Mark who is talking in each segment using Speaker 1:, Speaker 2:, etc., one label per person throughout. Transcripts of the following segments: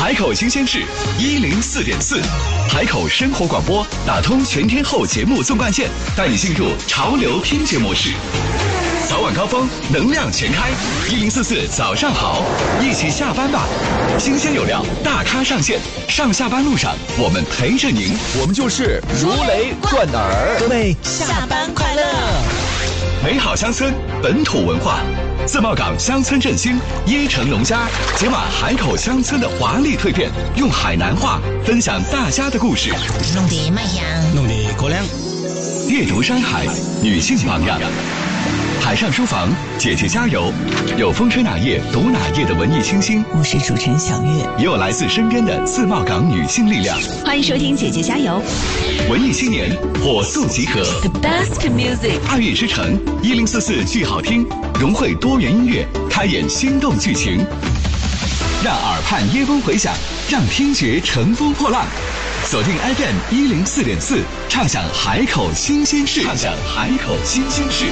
Speaker 1: 海口新鲜事104.4，海口生活广播打通全天候节目纵贯线，带你进入潮流听觉模式。早晚高峰，能量全开，1044早上好，一起下班吧！新鲜有料，大咖上线，上下班路上我们陪着您，
Speaker 2: 我们就是如雷贯耳。
Speaker 3: 各位下班快乐！
Speaker 1: 美好乡村，本土文化。自贸港乡村振兴，椰城农家解码海口乡村的华丽蜕变，用海南话分享大家的故事。
Speaker 3: 弄得卖香，
Speaker 2: 弄得过凉。
Speaker 1: 阅读山海，女性榜样。海上书房，姐姐加油！有风吹哪页读哪页的文艺清新，
Speaker 3: 我是主持人小月，
Speaker 1: 也有来自身边的自贸港女性力量。
Speaker 4: 欢迎收听姐姐加油！
Speaker 1: 文艺青年火速集合
Speaker 4: The best music，
Speaker 1: 爱乐之城1044剧好听，融汇多元音乐，开演心动剧情，让耳畔耶风回响，让听觉乘风破浪。锁定 FM 104.4，畅享海口新鲜事，畅享海口新鲜事。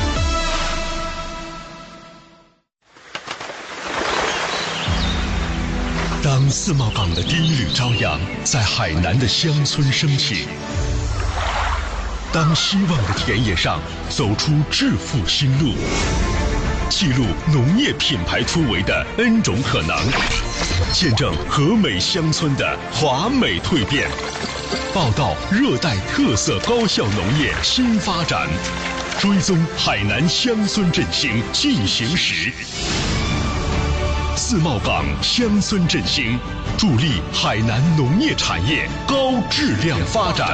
Speaker 5: 当自贸港的第一缕朝阳在海南的乡村升起，当希望的田野上走出致富新路，记录农业品牌突围的 N 种可能，见证和美乡村的华美蜕变，报道热带特色高效农业新发展，追踪海南乡村振兴进行时。自贸港乡村振兴，助力海南农业产业高质量发展。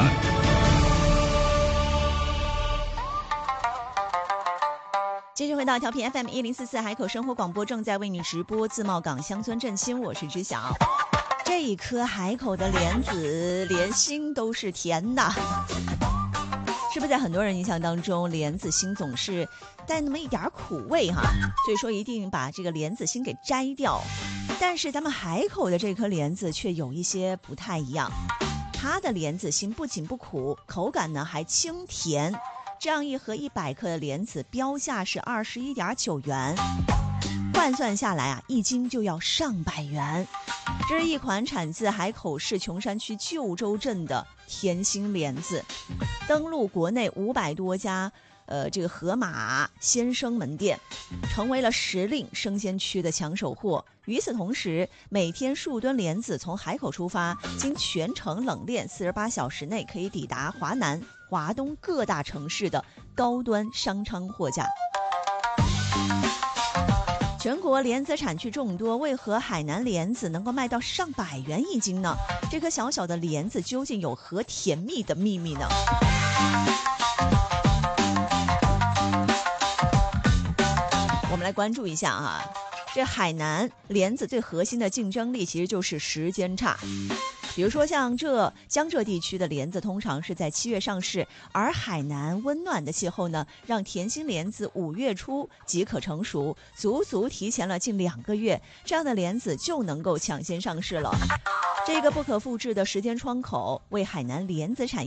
Speaker 4: 继续回到调频 FM 1044海口生活广播，正在为你直播自贸港乡村振兴，我是知晓。这一颗海口的莲子，连心都是甜的。是不是在很多人印象当中，莲子心总是带那么一点苦味哈？所以说一定把这个莲子心给摘掉。但是咱们海口的这颗莲子却有一些不太一样，它的莲子心不仅不苦，口感呢还清甜。这样一盒100克的莲子标价是21.9元，换算下来啊，1斤就要上百元。这是一款产自海口市琼山区旧州镇的甜心莲子，登陆国内500多家这个盒马鲜生门店，成为了时令生鲜区的抢手货。与此同时，每天数吨莲子从海口出发，经全程冷链48小时内可以抵达华南、华东各大城市的高端商昌货架。全国莲子产区众多，为何海南莲子能够卖到上百元1斤呢？这颗小小的莲子究竟有何甜蜜的秘密呢？我们来关注一下啊，这海南莲子最核心的竞争力其实就是时间差。比如说像江浙地区的莲子通常是在7月上市，而海南温暖的气候呢，让甜心莲子5月初即可成熟，足足提前了近2个月，这样的莲子就能够抢先上市了。这个不可复制的时间窗口，为海南莲子产业